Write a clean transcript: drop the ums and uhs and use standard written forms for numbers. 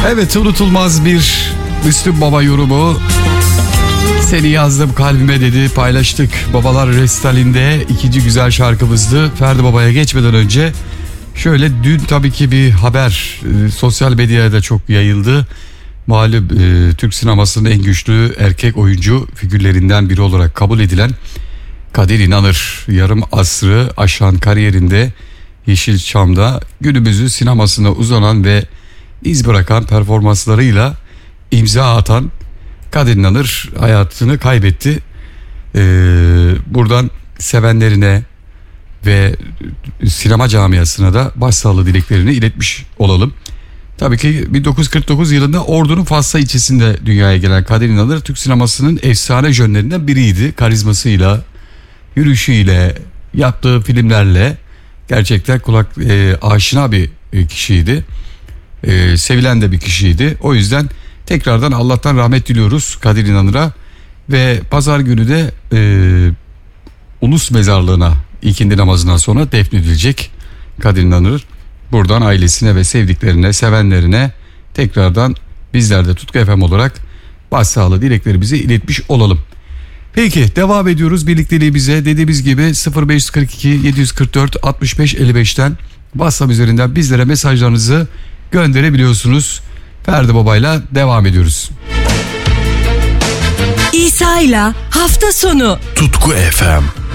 Evet, unutulmaz bir Müslüm Baba yorumu. Seni yazdım kalbime dedi, paylaştık. Babalar Restalinde ikinci güzel şarkımızdı. Ferdi Baba'ya geçmeden önce şöyle, dün tabii ki bir haber sosyal medyada da çok yayıldı. Malum Türk sinemasının en güçlü erkek oyuncu figürlerinden biri olarak kabul edilen Kadir İnanır, yarım asrı aşan kariyerinde Yeşilçam'da günümüzü sinemasına uzanan ve iz bırakan performanslarıyla imza atan Kadir İnanır hayatını kaybetti. Buradan sevenlerine ve sinema camiasına da başsağlığı dileklerini iletmiş olalım. Tabii ki 1949 yılında Ordu'nun Fassa ilçesinde dünyaya gelen Kadir İnanır Türk sinemasının efsane jönlerinden biriydi. Karizmasıyla, yürüyüşüyle, yaptığı filmlerle gerçekten aşina bir kişiydi. Sevilen de bir kişiydi. O yüzden tekrardan Allah'tan rahmet diliyoruz Kadir İnanır'a ve pazar günü de Ulus Mezarlığı'na ikindi namazından sonra defnedilecek Kadir İnanır. Buradan ailesine ve sevdiklerine, sevenlerine tekrardan bizler de Tutku FM olarak başsağlığı dileklerimizi iletmiş olalım. Peki, devam ediyoruz birlikteliğimize. Dediğimiz gibi 0542 744 65 55'ten WhatsApp üzerinden bizlere mesajlarınızı gönderebiliyorsunuz. Ferdi Baba'yla devam ediyoruz. İsa'yla hafta sonu. Tutku FM.